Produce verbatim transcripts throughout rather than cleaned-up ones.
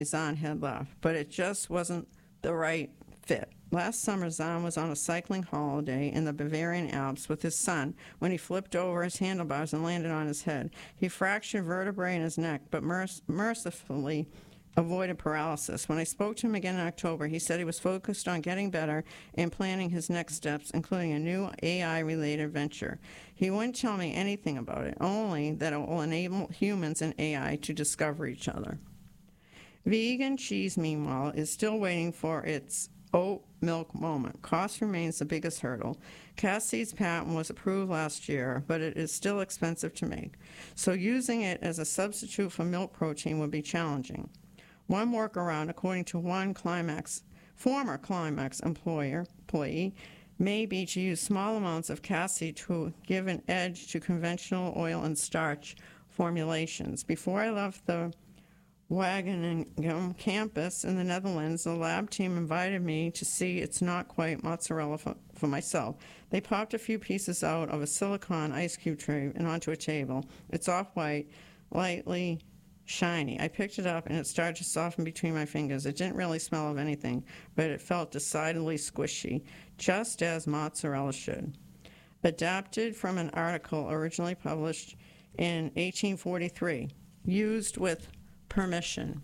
Zahn had left, but it just wasn't the right fit. Last summer, Zahn was on a cycling holiday in the Bavarian Alps with his son when he flipped over his handlebars and landed on his head. He fractured vertebrae in his neck, but merc- mercifully avoided paralysis. When I spoke to him again in October, he said he was focused on getting better and planning his next steps, including a new A I-related venture. He wouldn't tell me anything about it, only that it will enable humans and A I to discover each other. Vegan cheese, meanwhile, is still waiting for its oat milk moment. Cost remains the biggest hurdle. Cassidy's patent was approved last year, but it is still expensive to make. So using it as a substitute for milk protein would be challenging. One workaround, according to one Climax, former Climax employer, employee, may be to use small amounts of cassie to give an edge to conventional oil and starch formulations. Before I left the Wageningen campus in the Netherlands, the lab team invited me to see It's Not Quite mozzarella for, for myself. They popped a few pieces out of a silicone ice cube tray and onto a table. It's off-white, lightly shiny. I picked it up and it started to soften between my fingers. It didn't really smell of anything, but it felt decidedly squishy, just as mozzarella should. Adapted from an article originally published in eighteen forty-three, used with permission.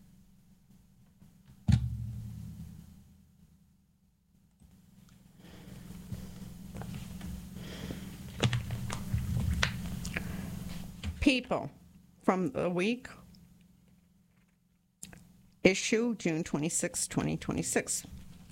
People from the week issue June twenty-sixth, twenty twenty-six.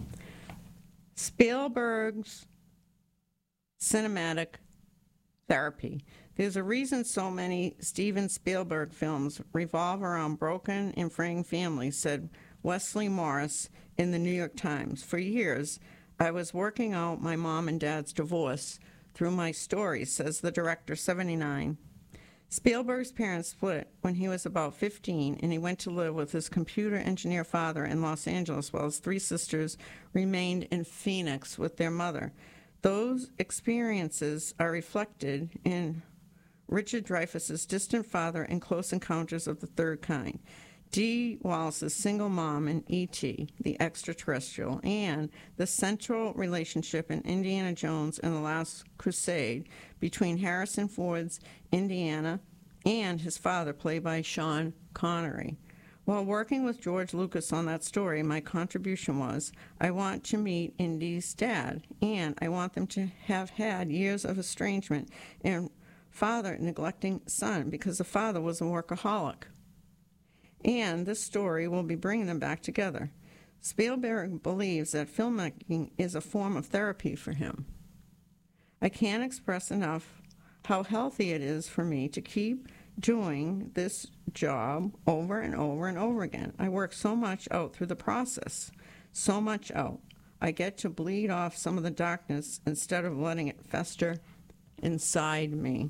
Spielberg's cinematic therapy. There's a reason so many Steven Spielberg films revolve around broken and fraying families, said Wesley Morris in the New York Times. For years, I was working out my mom and dad's divorce through my stories, says the director, seventy-nine. Spielberg's parents split when he was about fifteen, and he went to live with his computer engineer father in Los Angeles, while his three sisters remained in Phoenix with their mother. Those experiences are reflected in Richard Dreyfuss's Distant Father and Close Encounters of the Third Kind, Dee Wallace's Single Mom in E T, The Extraterrestrial, and the central relationship in Indiana Jones and the Last Crusade between Harrison Ford's Indiana and his father, played by Sean Connery. While working with George Lucas on that story, my contribution was, I want to meet Indy's dad, and I want them to have had years of estrangement and father neglecting son because the father was a workaholic. And this story will be bringing them back together. Spielberg believes that filmmaking is a form of therapy for him. I can't express enough how healthy it is for me to keep doing this job over and over and over again. I work so much out through the process, so much out. I get to bleed off some of the darkness instead of letting it fester inside me.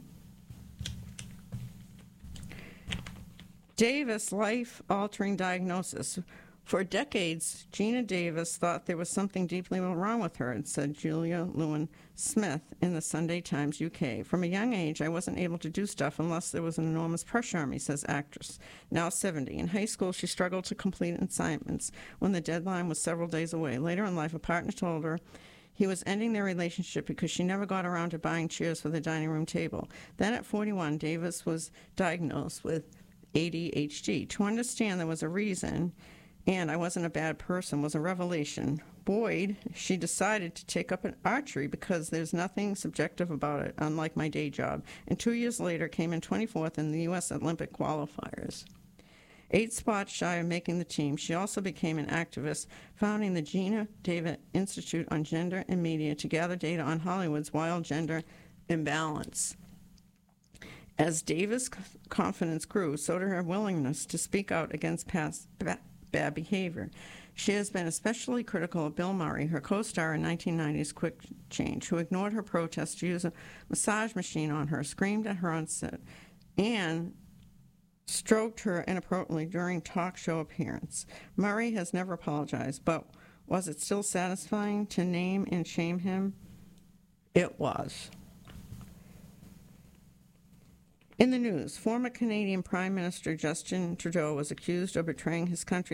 Davis, life-altering diagnosis. For decades, Gina Davis thought there was something deeply wrong with her, said Julia Lewin-Smith in the Sunday Times U K. From a young age, I wasn't able to do stuff unless there was an enormous pressure on me, says actress, now seventy. In high school, she struggled to complete assignments when the deadline was several days away. Later in life, a partner told her he was ending their relationship because she never got around to buying chairs for the dining room table. Then at forty-one, Davis was diagnosed with A D H D. To understand there was a reason and I wasn't a bad person was a revelation. Boyd, she decided to take up an archery because there's nothing subjective about it, unlike my day job, and two years later came in twenty-fourth in the U S Olympic qualifiers. Eight spots shy of making the team, she also became an activist, founding the Gina Davis Institute on Gender and Media to gather data on Hollywood's wild gender imbalance. As Davis' confidence grew, so did her willingness to speak out against past bad behavior. She has been especially critical of Bill Murray, her co-star in nineteen nineties Quick Change, who ignored her protest to use a massage machine on her, screamed at her on set, and stroked her inappropriately during talk show appearance. Murray has never apologized, but was it still satisfying to name and shame him? It was. In the news, former Canadian Prime Minister Justin Trudeau was accused of betraying his country